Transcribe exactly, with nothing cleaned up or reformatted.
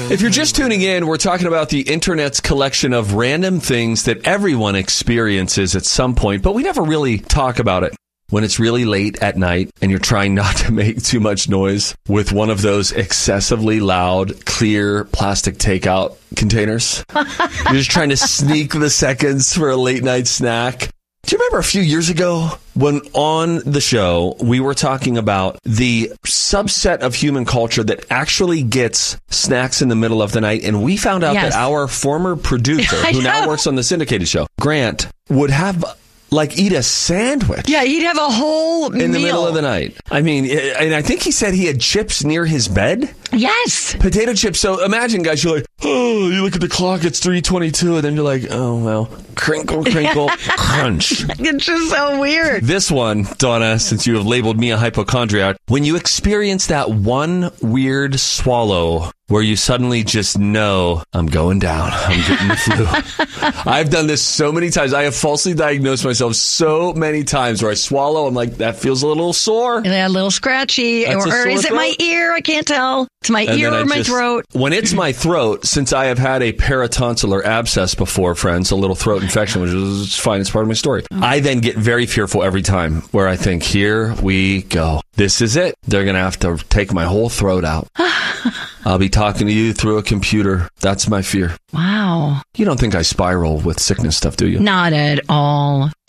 If you're just tuning in, we're talking about the internet's collection of random things that everyone experiences at some point, but we never really talk about it. When it's really late at night and you're trying not to make too much noise with one of those excessively loud, clear plastic takeout containers. You're just trying to sneak the seconds for a late night snack. Do you remember a few years ago when on the show we were talking about the subset of human culture that actually gets snacks in the middle of the night? And we found out Yes. that our former producer, who now works on the syndicated show, Grant, would have like eat a sandwich. Yeah, he'd have a whole meal. In the middle of the night. I mean, and I think he said he had chips near his bed. Yes. Potato chips. So imagine, guys, you're like, oh, you look at the clock, it's three twenty-two, and then you're like, oh, well, crinkle, crinkle, crunch. It's just so weird. This one, Donna, since you have labeled me a hypochondriac, when you experience that one weird swallow where you suddenly just know, I'm going down, I'm getting the flu. I've done this so many times. I have falsely diagnosed myself so many times where I swallow, I'm like, that feels a little sore. And a little scratchy. That's Or, a or sore is it my throat? ear? I can't tell. It's my And ear then I or my just- throat. When it's my throat, since I have had a peritonsillar abscess before, friends, a little throat infection, which is fine. It's part of my story. I then get very fearful every time where I think, here we go. This is it. They're going to have to take my whole throat out. I'll be talking to you through a computer. That's my fear. Wow. You don't think I spiral with sickness stuff, do you? Not at all.